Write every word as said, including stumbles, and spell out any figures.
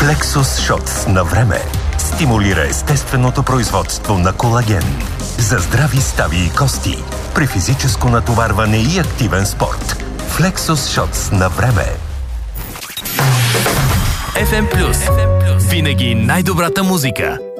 Flexus Shots на време стимулира естественото производство на колаген за здрави стави и кости при физическо натоварване и активен спорт. Flexus Shots на време. еф ем Плюс. Винаги най-добрата музика.